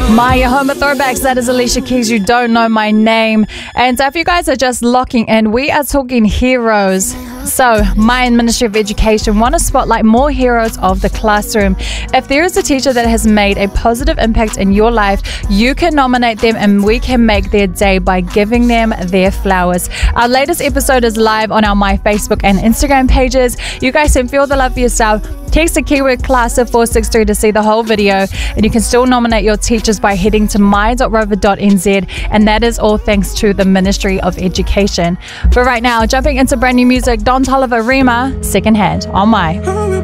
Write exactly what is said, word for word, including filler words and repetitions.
My Home of Throwbacks, that is Alicia Keys. You don't know my name. And so if you guys are just locking in, we are talking heroes. So, my Ministry of Education want to spotlight more heroes of the classroom. If there is a teacher that has made a positive impact in your life, you can nominate them and we can make their day by giving them their flowers. Our latest episode is live on our My Facebook and Instagram pages. You guys can feel the love for yourself. Text the keyword class to four six three to see the whole video, and you can still nominate your teachers by heading to my dot rover dot n z, and that is all thanks to the Ministry of Education. But right now, jumping into brand new music, Don Toliver Rema, Secondhand on My.